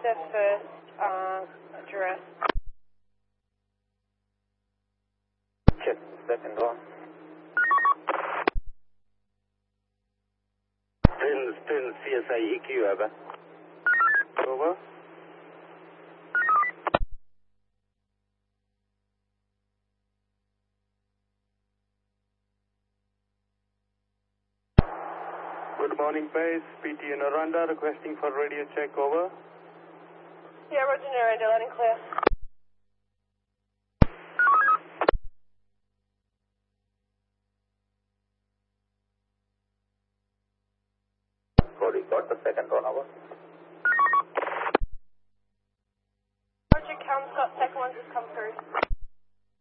the first address. Check, second one. Spin CSA EQ, over. Over. Good morning, base. PT in Aranda requesting for radio check, over. Yeah, Roger, Naranda, loud and clear. Cody, got the second one, over.